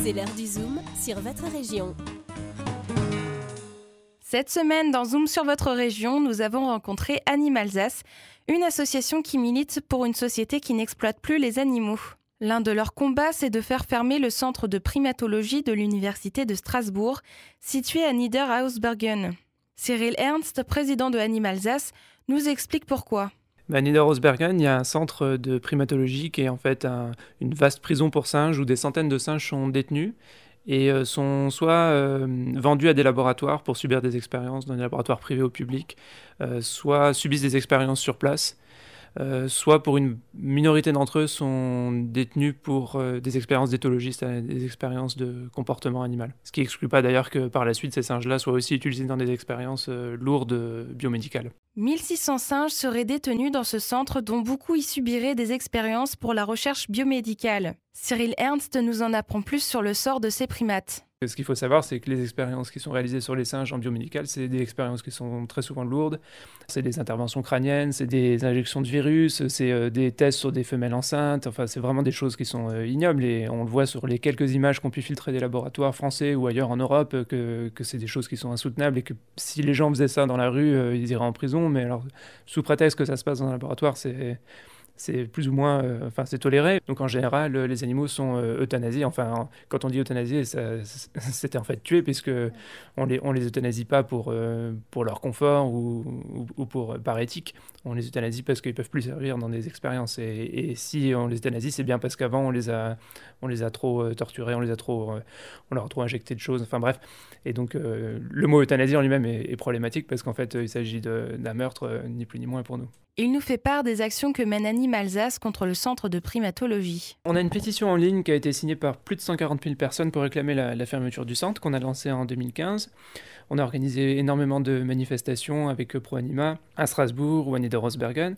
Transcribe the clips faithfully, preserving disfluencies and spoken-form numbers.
C'est l'heure du Zoom sur votre région. Cette semaine, dans Zoom sur votre région, nous avons rencontré Animalsace, une association qui milite pour une société qui n'exploite plus les animaux. L'un de leurs combats, c'est de faire fermer le centre de primatologie de l'Université de Strasbourg, situé à Niederhausbergen. Cyril Ernst, président de Animalsace, nous explique pourquoi. À Niederhausbergen, il y a un centre de primatologie qui est en fait un, une vaste prison pour singes où des centaines de singes sont détenus et euh, sont soit euh, vendus à des laboratoires pour subir des expériences dans des laboratoires privés ou publics, euh, soit subissent des expériences sur place, euh, soit pour une minorité d'entre eux sont détenus pour euh, des expériences d'éthologistes, des expériences de comportement animal. Ce qui n'exclut pas d'ailleurs que par la suite ces singes-là soient aussi utilisés dans des expériences euh, lourdes euh, biomédicales. mille six cents singes seraient détenus dans ce centre dont beaucoup y subiraient des expériences pour la recherche biomédicale. Cyril Ernst nous en apprend plus sur le sort de ces primates. Ce qu'il faut savoir, c'est que les expériences qui sont réalisées sur les singes en biomédical, c'est des expériences qui sont très souvent lourdes. C'est des interventions crâniennes, c'est des injections de virus, c'est euh, des tests sur des femelles enceintes. Enfin, c'est vraiment des choses qui sont euh, ignobles. Et on le voit sur les quelques images qu'ont pu filtrer des laboratoires français ou ailleurs en Europe, que, que c'est des choses qui sont insoutenables et que si les gens faisaient ça dans la rue, euh, ils iraient en prison. Mais alors, sous prétexte que ça se passe dans un laboratoire, c'est... c'est plus ou moins, euh, enfin c'est toléré. Donc en général, euh, les animaux sont euh, euthanasiés. Enfin, quand on dit euthanasier, ça, c'était en fait tuer, puisque on les, on les euthanasie pas pour, euh, pour leur confort ou, ou, ou pour, euh, par éthique. On les euthanasie parce qu'ils peuvent plus servir dans des expériences. Et, et si on les euthanasie, c'est bien parce qu'avant on les a, on les a trop euh, torturés, on les a trop, euh, on leur a trop injecté de choses. Enfin bref. Et donc euh, le mot euthanasie en lui-même est, est problématique parce qu'en fait euh, il s'agit de, d'un meurtre, euh, ni plus ni moins pour nous. Il nous fait part des actions que mène Animalsace contre le centre de primatologie. On a une pétition en ligne qui a été signée par plus de cent quarante mille personnes pour réclamer la, la fermeture du centre, qu'on a lancée en deux mille quinze. On a organisé énormément de manifestations avec ProAnima à Strasbourg ou à Niederhausbergen.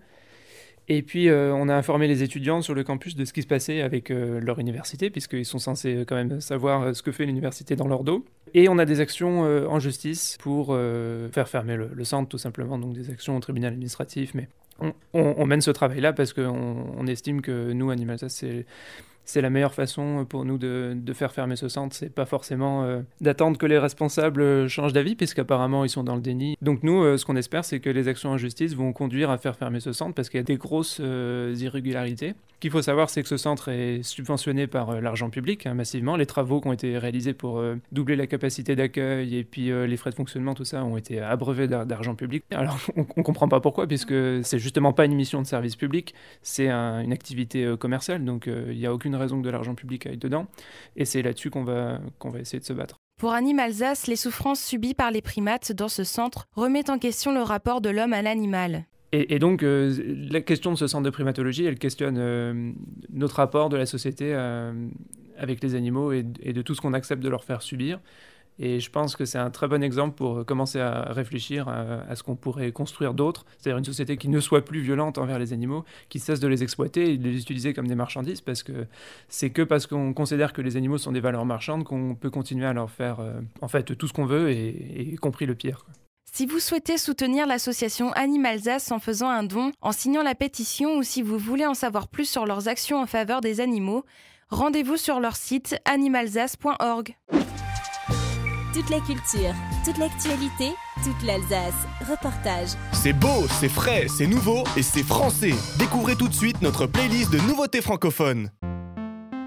Et puis euh, on a informé les étudiants sur le campus de ce qui se passait avec euh, leur université, puisqu'ils sont censés quand même savoir ce que fait l'université dans leur dos. Et on a des actions euh, en justice pour euh, faire fermer le, le centre, tout simplement, donc des actions au tribunal administratif. Mais on, on, on mène ce travail-là parce qu'on on estime que nous, Animalsace, c'est... C'est la meilleure façon pour nous de, de faire fermer ce centre. C'est pas forcément euh, d'attendre que les responsables changent d'avis, puisqu'apparemment ils sont dans le déni. Donc nous, euh, ce qu'on espère, c'est que les actions en justice vont conduire à faire fermer ce centre, parce qu'il y a des grosses euh, irrégularités. Ce qu'il faut savoir, c'est que ce centre est subventionné par euh, l'argent public, hein, massivement. Les travaux qui ont été réalisés pour euh, doubler la capacité d'accueil et puis euh, les frais de fonctionnement, tout ça, ont été abreuvés d'ar- d'argent public. Alors on, on comprend pas pourquoi, puisque c'est justement pas une mission de service public, c'est un, une activité euh, commerciale, donc il euh, n'y a aucune raison que de l'argent public aille dedans, et c'est là-dessus qu'on va, qu'on va essayer de se battre. Pour Animalsace, les souffrances subies par les primates dans ce centre remettent en question le rapport de l'homme à l'animal. Et, et donc, euh, la question de ce centre de primatologie, elle questionne euh, notre rapport de la société euh, avec les animaux et, et de tout ce qu'on accepte de leur faire subir. Et je pense que c'est un très bon exemple pour commencer à réfléchir à, à ce qu'on pourrait construire d'autre, c'est-à-dire une société qui ne soit plus violente envers les animaux, qui cesse de les exploiter et de les utiliser comme des marchandises, parce que c'est que parce qu'on considère que les animaux sont des valeurs marchandes qu'on peut continuer à leur faire euh, en fait tout ce qu'on veut, et, et y compris le pire, quoi. Si vous souhaitez soutenir l'association Animalsace en faisant un don, en signant la pétition, ou si vous voulez en savoir plus sur leurs actions en faveur des animaux, rendez-vous sur leur site animalsace point org. Toute la culture, toute l'actualité, toute l'Alsace. Reportage. C'est beau, c'est frais, c'est nouveau et c'est français. Découvrez tout de suite notre playlist de nouveautés francophones.